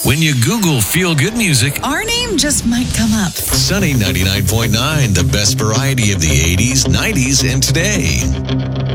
When you Google feel-good music, our name just might come up. Sunny 99.9, the best variety of the 80s, 90s, and today.